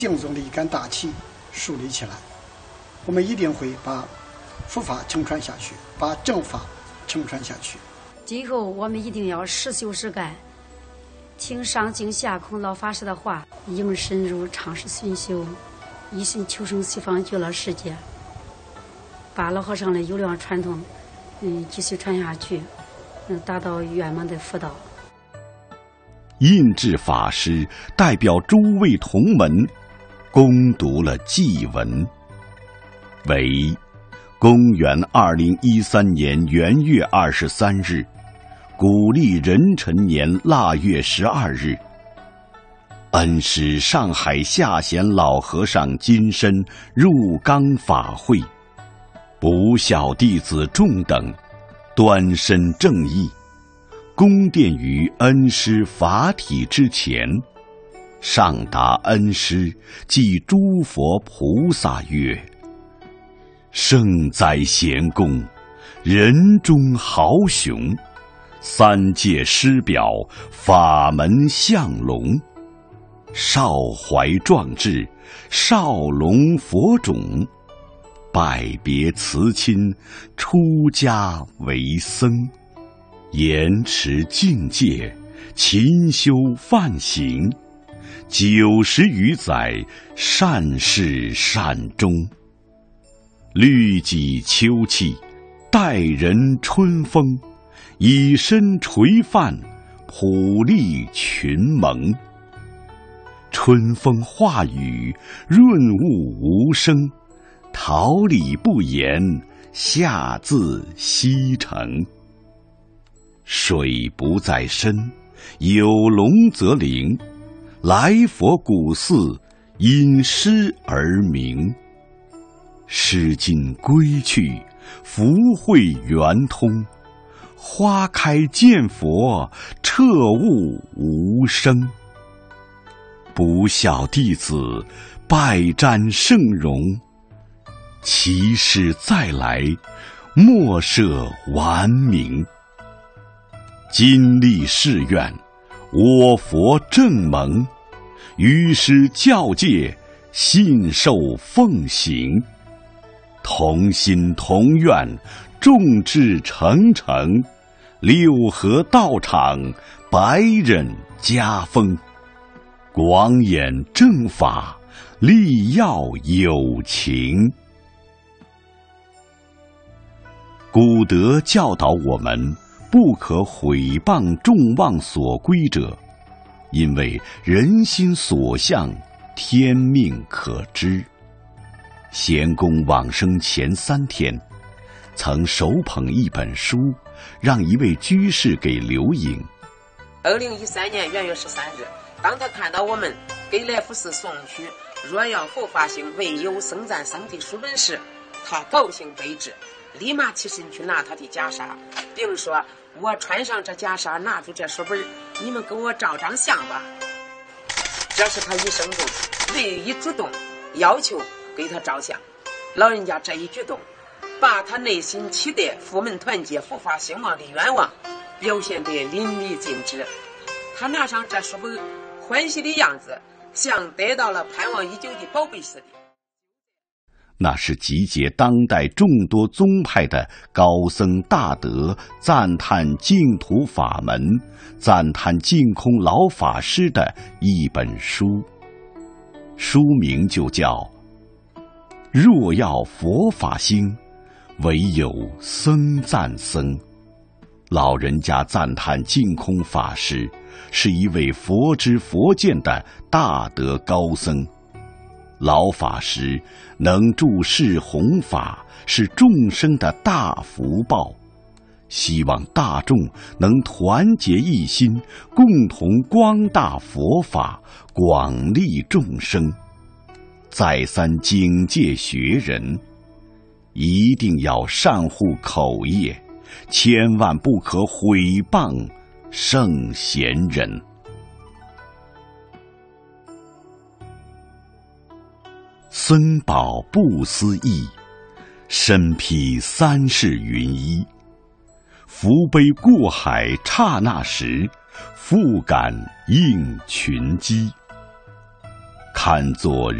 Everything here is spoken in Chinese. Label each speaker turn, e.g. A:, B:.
A: 敬宗的一杆大旗树立起来。我们一定会把佛法承传下去，把正法承传下去。
B: 今后我们一定要实修实干，听上经下空老法师的话，应深入常识熏修，一心求生西方极乐世界，把老和尚的优良传统继续传下去，达到圆满的佛道。
C: 印智法师代表诸位同门恭读了祭文，为公元2013年元月23日，古历壬辰年腊月12日，恩师上海下贤老和尚金身入冈法会，不孝弟子众等端身正义，恭奠于恩师法体之前，上达恩师即诸佛菩萨曰：圣哉贤公，人中豪雄，三界师表，法门相龙，少怀壮志，少龙佛种，拜别辞亲，出家为僧，严持境界，勤修梵行，90余载，善始善终。律己秋气，待人春风，以身垂范，普利群蒙。春风化雨，润物无声，桃李不言，下自西城。水不在深，有龙则灵，来佛古寺，因诗而名。诗经归去，福慧圆通，花开见佛，彻悟无生。不孝弟子，拜瞻圣容，其师再来，莫设顽名。今立誓愿，我佛正蒙，于师教戒，信受奉行。同心同愿，众志成城，六合道场，百忍家风。广演正法，力要有情。古德教导我们，不可毁谤众望所归者，因为人心所向，天命可知。贤公往生前3天，曾手捧一本书，让一位居士给留影。
D: 2013年元月13日，当他看到我们给来福寺送去若要佛法行唯有僧赞僧的书本时，他高兴备至，立马起身去拿他的袈裟，并说：我穿上这袈裟，拿住这书本，你们给我照张相吧。这是他一生中唯一主动要求给他照相。老人家这一举动，把他内心期待佛门团结佛法兴旺的愿望表现得淋漓尽致。他拿上这书本，欢喜的样子像得到了盼望已久的宝贝似的。
C: 那是集结当代众多宗派的高僧大德赞叹净土法门、赞叹净空老法师的一本书，书名就叫若要佛法兴，唯有僧赞僧。老人家赞叹净空法师是一位佛知佛见的大德高僧，老法师能注释弘法，是众生的大福报，希望大众能团结一心，共同光大佛法，广利众生。再三警戒学人，一定要善护口业，千万不可毁谤圣贤人。僧宝不思议，身披3世云衣。福杯过海刹那时，复感应群机。 堪作